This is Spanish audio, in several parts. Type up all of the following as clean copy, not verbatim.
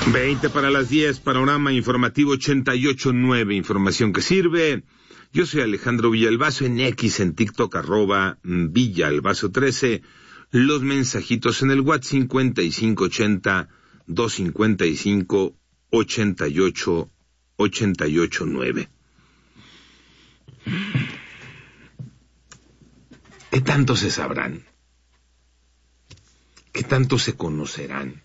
20 para las 10, panorama informativo 88.9, información que sirve. Yo soy Alejandro Villalbazo, en X, en TikTok, @Villalbazo13. Los mensajitos en el WhatsApp 5580-255-88-889. ¿Qué tanto se sabrán? ¿Qué tanto se conocerán?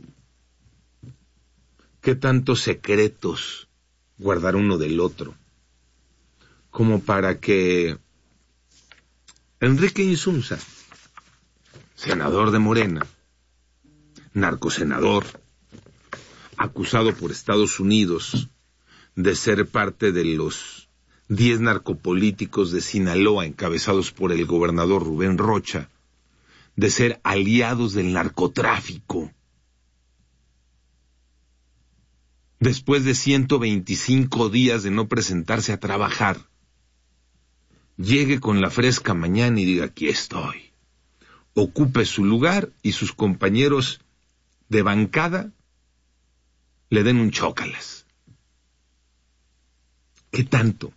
¿Qué tantos secretos guardar uno del otro? Como para que Enrique Insunza, senador de Morena, narcosenador, acusado por Estados Unidos de ser parte de los 10 narcopolíticos de Sinaloa encabezados por el gobernador Rubén Rocha, de ser aliados del narcotráfico, después de 125 días de no presentarse a trabajar, llegue con la fresca mañana y diga: aquí estoy, ocupe su lugar y sus compañeros de bancada le den un chócalas. ¿Qué tanto?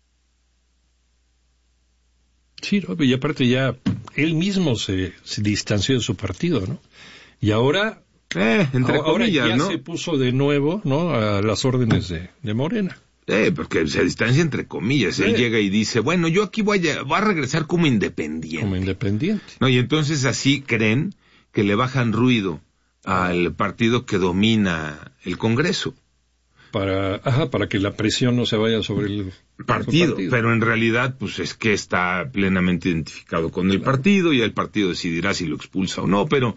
Sí, ¿no? Y aparte ya él mismo se distanció de su partido, ¿no? Y ahora, entre comillas, ya ¿no? se puso de nuevo, ¿no?, a las órdenes de Morena. Porque se distancia entre comillas. Él llega y dice: bueno, yo aquí voy a regresar como independiente. Como independiente. No, y entonces así creen que le bajan ruido al partido que domina el Congreso. Para que la presión no se vaya sobre el partido. Pero en realidad, pues es que está plenamente identificado con el partido, y el partido decidirá si lo expulsa o no, pero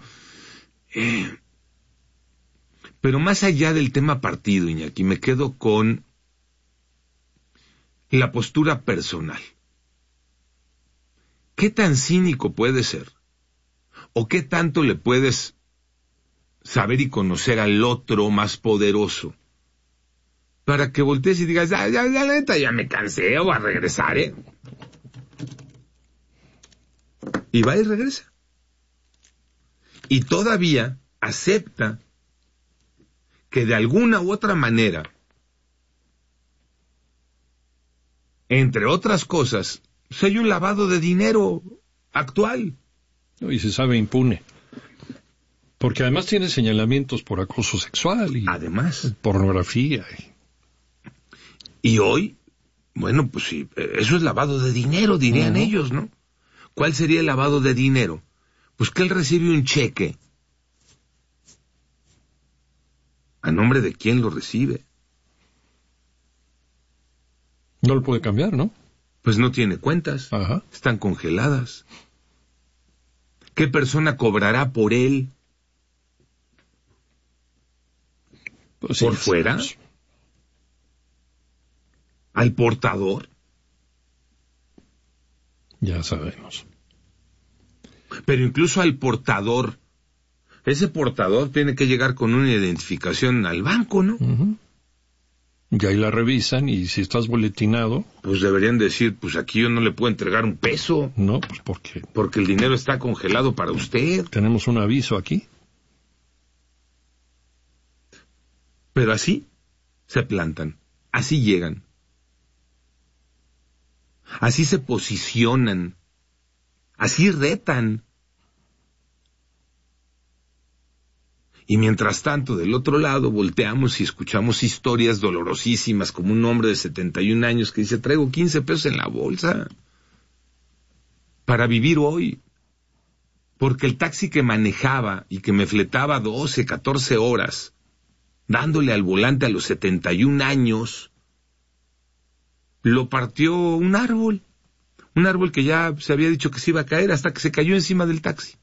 más allá del tema partido, Iñaki, me quedo con la postura personal. ¿Qué tan cínico puede ser? ¿O qué tanto le puedes saber y conocer al otro más poderoso para que voltees y digas: ya la neta, ya me cansé, voy a regresar, Y va y regresa. Y todavía acepta que de alguna u otra manera, entre otras cosas, hay un lavado de dinero actual. Y se sabe impune. Porque además tiene señalamientos por acoso sexual y además pornografía. Y hoy, bueno, pues sí, eso es lavado de dinero, dirían ellos, ¿no? ¿Cuál sería el lavado de dinero? Pues que él recibe un cheque. ¿A nombre de quién lo recibe? No lo puede cambiar, ¿no? Pues no tiene cuentas. Están congeladas. ¿Qué persona cobrará por él? Pues ¿Por sí, fuera? Sí. ¿Al portador? Ya sabemos. Pero incluso al portador, ese portador tiene que llegar con una identificación al banco, ¿no? Y ahí la revisan, y si estás boletinado... Pues deberían decir: pues aquí yo no le puedo entregar un peso. No, pues ¿por qué? Porque el dinero está congelado para usted. Tenemos un aviso aquí. Pero así se plantan, así llegan, así se posicionan, así retan. Y mientras tanto, del otro lado, volteamos y escuchamos historias dolorosísimas, como un hombre de 71 años que dice: traigo 15 pesos en la bolsa para vivir hoy, porque el taxi que manejaba y que me fletaba 12, 14 horas, dándole al volante a los 71 años, lo partió un árbol que ya se había dicho que se iba a caer, hasta que se cayó encima del taxi.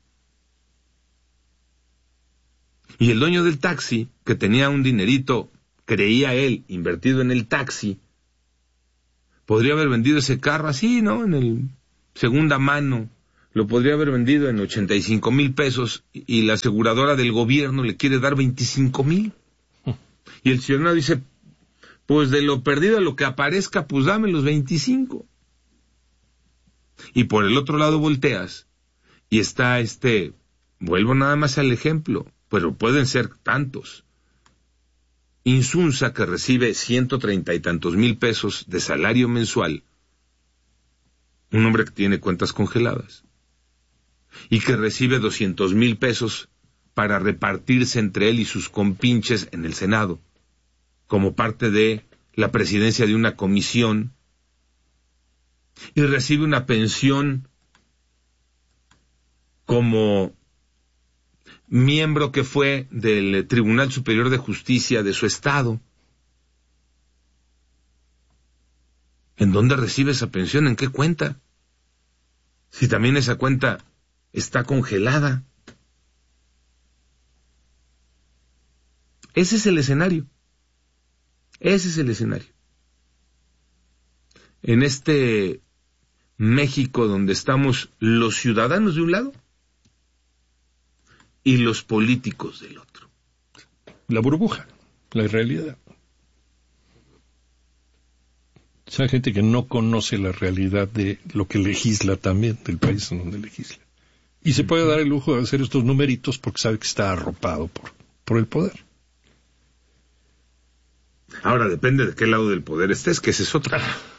Y el dueño del taxi, que tenía un dinerito, creía él, invertido en el taxi, podría haber vendido ese carro así, ¿no?, en el segunda mano. Lo podría haber vendido en 85,000 pesos, y la aseguradora del gobierno le quiere dar 25,000. Y el ciudadano dice: pues de lo perdido a lo que aparezca, pues dame los 25. Y por el otro lado volteas, y está vuelvo nada más al ejemplo, pero pueden ser tantos, Insunza, que recibe 130 y tantos mil pesos de salario mensual, un hombre que tiene cuentas congeladas, y que recibe 200,000 pesos para repartirse entre él y sus compinches en el Senado, como parte de la presidencia de una comisión, y recibe una pensión como miembro que fue del Tribunal Superior de Justicia de su estado. ¿En dónde recibe esa pensión? ¿En qué cuenta? Si también esa cuenta está congelada. Ese es el escenario. Ese es el escenario. En este México donde estamos los ciudadanos de un lado y los políticos del otro. La burbuja, la realidad. O sea, gente que no conoce la realidad de lo que legisla también, del país en donde legisla. Y se puede dar el lujo de hacer estos numeritos porque sabe que está arropado por el poder. Ahora depende de qué lado del poder estés, que ese es otro.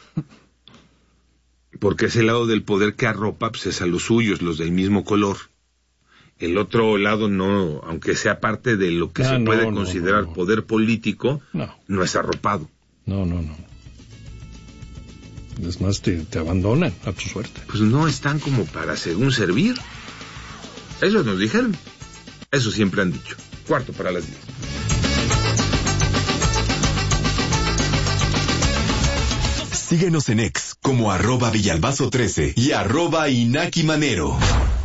Porque ese lado del poder que arropa pues es a los suyos, los del mismo color. El otro lado no, aunque sea parte de lo que se puede considerar poder político, no es arropado. No. Es más, te abandonan a tu suerte. Pues no están como para según servir. Eso nos dijeron. Eso siempre han dicho. 10:45. Síguenos en X como @Villalbazo13 y @InakiManero.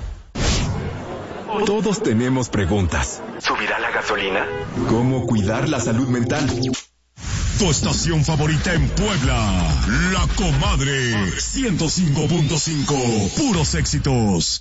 Todos tenemos preguntas. ¿Subirá la gasolina? ¿Cómo cuidar la salud mental? Tu estación favorita en Puebla, La Comadre, 105.5, puros éxitos.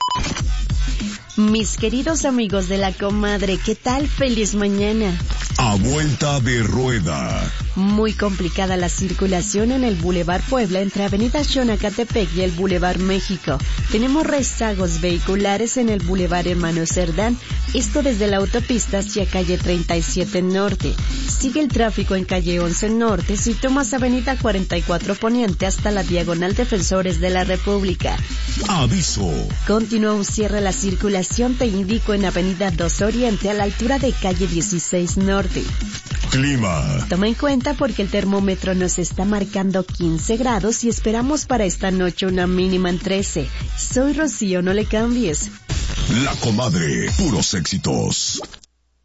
Mis queridos amigos de La Comadre, ¿qué tal? ¡Feliz mañana! A vuelta de rueda. Muy complicada la circulación en el Boulevard Puebla entre Avenida Xonacatepec y el Boulevard México. Tenemos rezagos vehiculares en el Boulevard Hermano Cerdán, esto desde la autopista hacia calle 37 Norte. Sigue el tráfico en calle 11 Norte si tomas Avenida 44 Poniente hasta la Diagonal Defensores de la República. Aviso. Continúa un cierre a la circulación, te indico, en Avenida 2 Oriente a la altura de calle 16 Norte. Clima. Toma en cuenta porque el termómetro nos está marcando 15 grados y esperamos para esta noche una mínima en 13. Soy Rocío, no le cambies. La Comadre, puros éxitos.